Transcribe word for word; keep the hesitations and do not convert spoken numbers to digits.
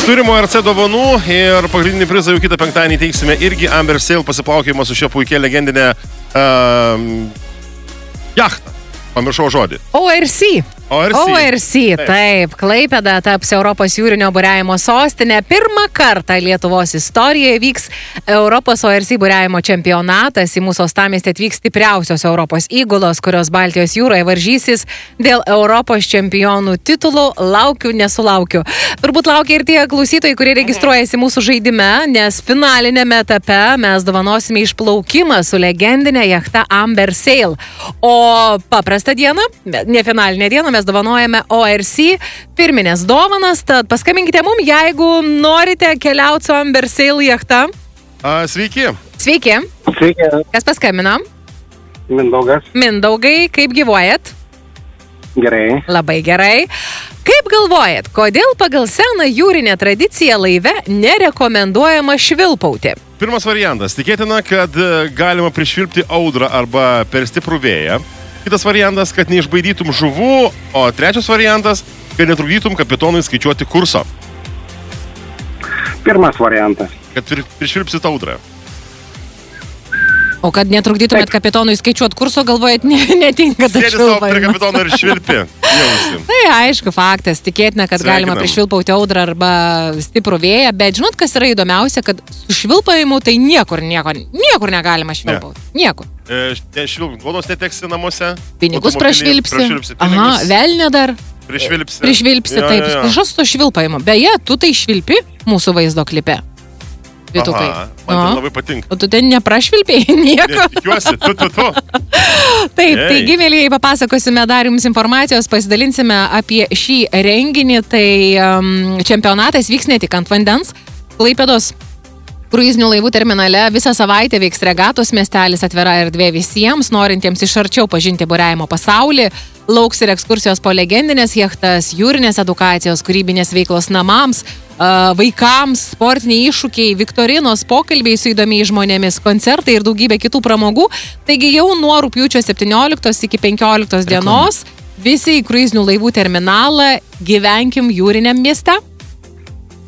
Turimo R C dovanų ir pagrindinį prizą jau kitą penktadienį teiksime irgi Amber Sail pasiplaukimą su šia puikia legendinė uh, jachta. Pamiršau žodį. O R C. O R C. O R C, taip. taip. Klaipėda taps Europos jūrinio buriavimo sostinė. Pirmą kartą Lietuvos istorijoje vyks Europos O R C buriavimo čempionatas. Į mūsų uostamiestį atvyks stipriausios Europos įgulos, kurios Baltijos jūroje varžysis dėl Europos čempionų titulų. Laukiu, nesulaukiu. Turbūt laukia ir tie klausytojai, kurie registruojasi mūsų žaidime, nes finalinėme etape mes dovanosime išplaukimą su legendinė jachta Amber Sail. O paprastą dieną, ne finalinę dieną, mes dovanojame O R C pirminės dovanas, tad paskambinkite mum, jeigu norite keliauti su Amber Sail jachta. A, sveiki. Sveiki. Sveiki. Kas paskambino? Mindaugas. Mindaugai, kaip gyvuojat? Gerai. Labai gerai. Kaip galvojat, kodėl pagal seną jūrinę tradiciją laive nerekomenduojama švilpauti? Pirmas variantas. Tikėtina, kad galima prišvilpti audrą arba per stiprų vėją. Kitas variantas, kad neišbaidytum žuvų, o trečias variantas, kad netrukdytum kapitonui skaičiuoti kurso. Pirmas variantas. Kad prišvilpsit audrą. O kad netrukdytumėt Taip. kapitonui skaičiuoti kurso, galvojat, ne, netinka tas švilpavimas. Sėdi savo prie kapitono ir švilpi. Jausim. Tai aišku, faktas. Tikėtina, kad Sveikinam. galima prišvilpauti audrą arba stiprų vėją, bet žinot, kas yra įdomiausia, kad su švilpavimu tai niekur, nieko, niekur negalima švilpauti. Ne. Niekur. E, švilp, godos neteksi namuose. Pinigus prašvilpsi. prašvilpsi Aha, velnė dar. Prišvilpsi. Prišvilpsi, taip. Kažkas to švilpavimo. Beje, tu tai švilpi mūsų vaizdo klipe. Vitukai. Aha, man tai labai patinka. O tu ten neprašvilpėjai nieko. Tikiuosi, tu, tu, tu. Taip, Ei. taigi, mėlyjei, papasakosime dar jums informacijos, pasidalinsime apie šį renginį. Tai um, čempionatas vyks ne tik ant vandens. Klaipėdos kruizinių laivų terminale visą savaitę veiks regatos miestelis, atvira erdvė visiems, norintiems iš arčiau pažinti buriavimo pasaulį. Lauks ir ekskursijos po legendinės jachtas, jūrinės edukacijos, kūrybinės veiklos namams, vaikams, sportiniai iššūkiai, viktorinos, pokalbiai su įdomiais žmonėmis, koncertai ir daugybė kitų pramogų. Taigi jau nuo rugpjūčio septynioliktos iki penkioliktos dienos visi į kruizinių laivų terminalą, gyvenkim jūriniam mieste.